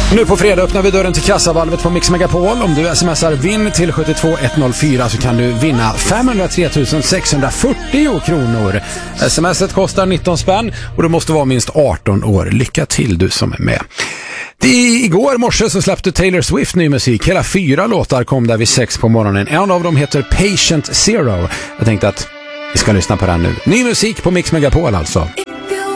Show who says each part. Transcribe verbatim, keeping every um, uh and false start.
Speaker 1: Nu på fredag öppnar vi dörren till kassavalvet på Mix Megapol. Om du smsar vinn till sju två ett noll fyra så kan du vinna femhundratre tusen sexhundrafyrtio kronor. Smset kostar nitton spänn och du måste vara minst arton år. Lycka till du som är med. Det, igår morse så släppte Taylor Swift ny musik. Hela fyra låtar kom där vid sex på morgonen. En av dem heter Patient Zero. Jag tänkte att vi ska lyssna på den nu. Ny musik på Mix Megapol alltså.